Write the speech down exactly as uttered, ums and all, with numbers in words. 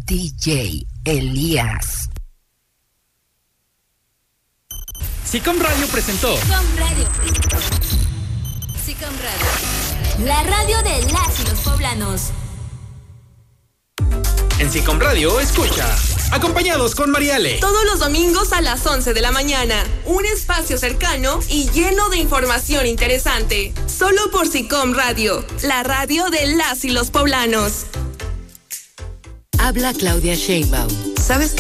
D J Elías. Sicom Radio presentó. Sicom Radio. Sicom Radio. La radio de las y los poblanos. En Sicom Radio, escucha. Acompañados con Mariale. Todos los domingos a las once de la mañana. Un espacio cercano y lleno de información interesante. Solo por Sicom Radio. La radio de las y los poblanos. Habla Claudia Sheinbaum. ¿Sabes